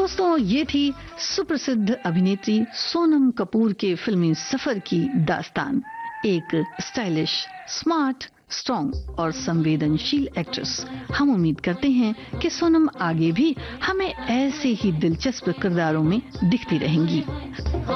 दोस्तों, ये थी सुप्रसिद्ध अभिनेत्री सोनम कपूर के फिल्मी सफर की दास्तान। एक स्टाइलिश, स्मार्ट, स्ट्रॉन्ग और संवेदनशील एक्ट्रेस। हम उम्मीद करते हैं कि सोनम आगे भी हमें ऐसे ही दिलचस्प किरदारों में दिखती रहेंगी।